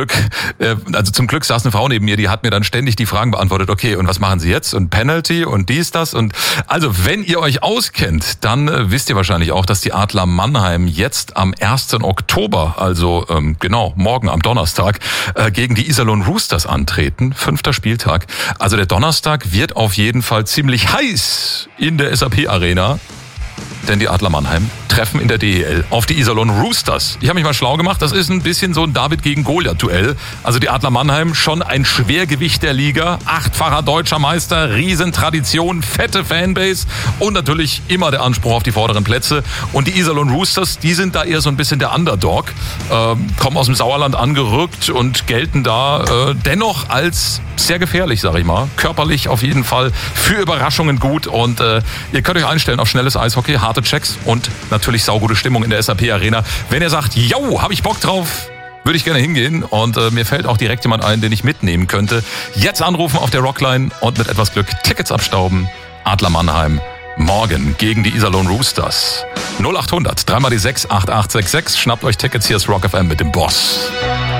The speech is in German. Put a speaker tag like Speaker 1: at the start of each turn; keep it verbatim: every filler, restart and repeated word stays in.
Speaker 1: Glück, äh, also zum Glück saß eine Frau neben mir, die hat mir dann ständig die Fragen beantwortet, okay, und was machen Sie jetzt? Und Penalty und dies, das. Und also, wenn ihr euch auskennt, dann äh, wisst ihr wahrscheinlich auch, dass die Adler Mannheim jetzt am ersten Oktober, also ähm, genau, morgen am Donnerstag, äh, gegen die Iserlohn Roosters antreten. Fünfter Spieltag. Also der Donnerstag wird auf jeden Fall ziemlich heiß in der S A P Arena. Denn die Adler Mannheim treffen in der D E L auf die Iserlohn Roosters. Ich habe mich mal schlau gemacht, das ist ein bisschen so ein David gegen Goliath-Duell. Also die Adler Mannheim, schon ein Schwergewicht der Liga, achtfacher deutscher Meister, Riesentradition, fette Fanbase und natürlich immer der Anspruch auf die vorderen Plätze. Und die Iserlohn Roosters, die sind da eher so ein bisschen der Underdog, ähm, kommen aus dem Sauerland angerückt und gelten da äh, dennoch als sehr gefährlich, sag ich mal. Körperlich auf jeden Fall für Überraschungen gut und äh, ihr könnt euch einstellen auf schnelles Eishockey, harte Checks und natürlich saugute Stimmung in der S A P Arena. Wenn ihr sagt, yo, hab ich Bock drauf, würde ich gerne hingehen und äh, mir fällt auch direkt jemand ein, den ich mitnehmen könnte. Jetzt anrufen auf der Rockline und mit etwas Glück Tickets abstauben. Adler Mannheim morgen gegen die Iserlohn Roosters. null acht hundert, drei mal die sechs, acht acht sechs sechs. Schnappt euch Tickets, hier ist Rock F M mit dem Boss.